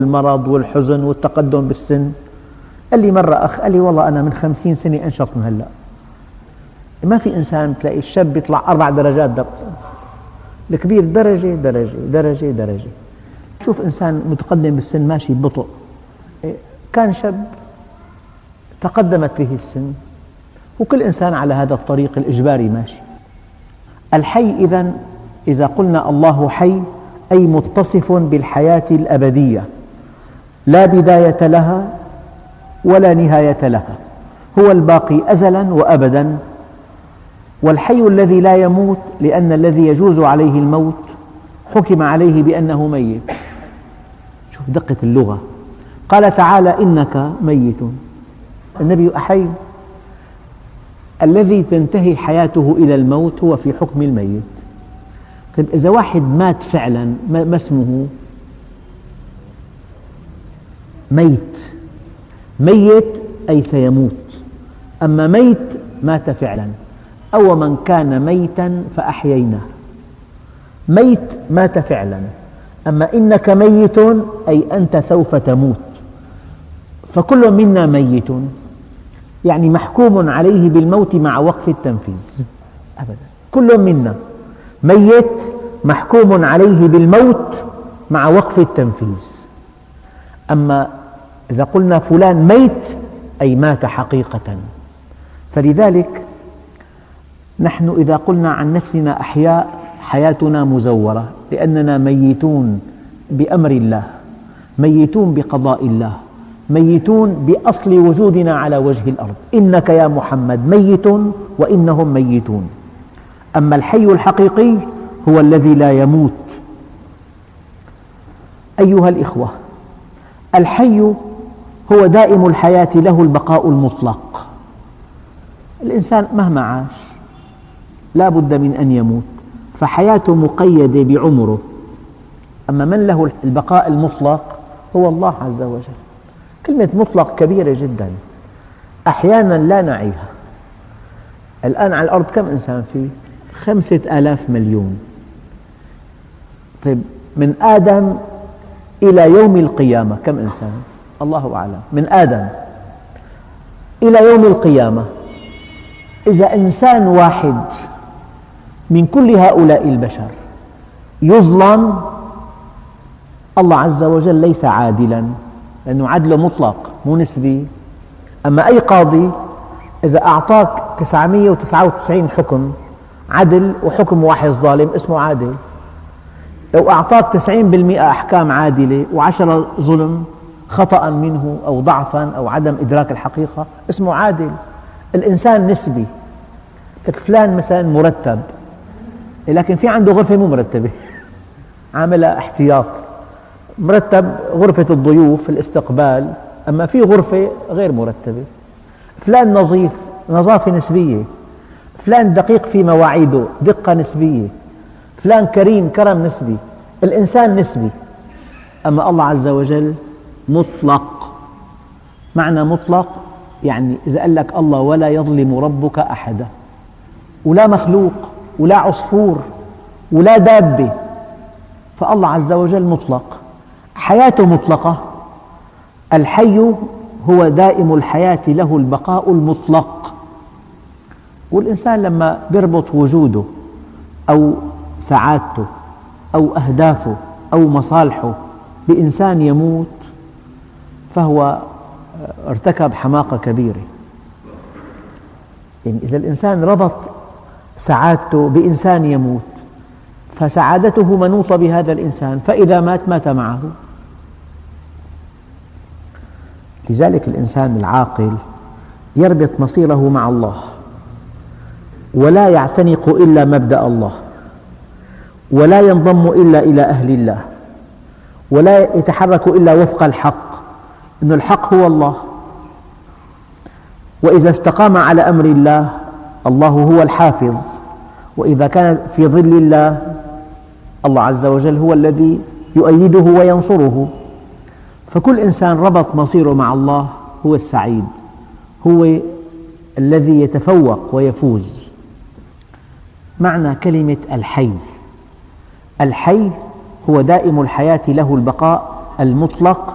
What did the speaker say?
المرض والحزن والتقدم بالسن. قال لي مرة أخ، قال لي والله أنا من 50 سنة أنشط من هلأ. ما في إنسان تلاقي الشاب يطلع 4 درجات الكبير درجة درجة درجة درجة. شوف إنسان متقدم بالسن ماشي ببطء، كان شاب تقدمت به السن، وكل إنسان على هذا الطريق الإجباري ماشي. الحي إذا قلنا الله حي أي متصف بالحياة الأبدية لا بداية لها ولا نهاية لها، هو الباقي أزلا وأبدا، والحي الذي لا يموت، لأن الذي يجوز عليه الموت حكم عليه بأنه ميت. شوف دقة اللغة، قال تعالى إنك ميت، النبي أحي. الذي تنتهي حياته إلى الموت هو في حكم الميت. طيب إذا واحد مات فعلا، ما اسمه؟ ميت. ميت أي سيموت، أما ميت مات فعلا. أو من كان ميتا فأحييناه، ميت مات فعلا، أما إنك ميت أي أنت سوف تموت. فكل منا ميت، يعني محكوم عليه بالموت مع وقف التنفيذ أبدا. كل منا ميت محكوم عليه بالموت مع وقف التنفيذ. أما إذا قلنا فلان ميت أي مات حقيقة. فلذلك نحن إذا قلنا عن نفسنا أحياء، حياتنا مزورة، لأننا ميتون بأمر الله، ميتون بقضاء الله، ميتون بأصل وجودنا على وجه الأرض. إنك يا محمد ميت وإنهم ميتون. أما الحي الحقيقي هو الذي لا يموت. أيها الإخوة، الحي هو دائم الحياة، له البقاء المطلق. الإنسان مهما عاش لا بد من أن يموت، فحياته مقيدة بعمره. أما من له البقاء المطلق هو الله عز وجل. كلمة مطلق كبيرة جدا، أحيانا لا نعيها. الآن على الأرض كم إنسان فيه؟ 5000 مليون. طيب من آدم إلى يوم القيامة كم إنسان؟ الله أعلم. من آدم إلى يوم القيامة، إذا إنسان واحد من كل هؤلاء البشر يظلم، الله عز وجل ليس عادلا، لأنه عدله مطلق مو نسبي. أما أي قاضي إذا أعطاك 999 حكم عدل وحكم واحد ظالم اسمه عادل. لو أعطاك 90% أحكام عادلة و10 ظلم خطأ منه أو ضعفا أو عدم إدراك الحقيقة اسمه عادل. الإنسان نسبي. فلان مثلا مرتب، لكن في عنده غرفة مو مرتبة، عاملها احتياط. مرتب غرفة الضيوف في الاستقبال، أما في غرفة غير مرتبة. فلان نظيف، نظافة نسبية. فلان دقيق في مواعيده، دقة نسبية. فلان كريم، كرم نسبي. الإنسان نسبي، أما الله عز وجل مطلق. معنى مطلق يعني إذا قال لك الله ولا يظلم ربك أحدا، ولا مخلوق ولا عصفور ولا دابة، فالله عز وجل مطلق، حياته مطلقة. الحي هو دائم الحياة، له البقاء المطلق. والإنسان لما يربط وجوده أو سعادته أو أهدافه أو مصالحه بإنسان يموت، فهو ارتكب حماقة كبيرة. يعني إذا الإنسان ربط سعادته بإنسان يموت، فسعادته منوطة بهذا الإنسان، فإذا مات مات معه. لذلك الإنسان العاقل يربط مصيره مع الله، ولا يعتنق إلا مبدأ الله، ولا ينضم إلا إلى أهل الله، ولا يتحرك إلا وفق الحق، إن الحق هو الله. وإذا استقام على أمر الله، الله هو الحافظ. وإذا كان في ظل الله، الله عز وجل هو الذي يؤيده وينصره. فكل إنسان ربط مصيره مع الله هو السعيد، هو الذي يتفوق ويفوز. معنى كلمة الحي، الحي هو دائم الحياة، له البقاء المطلق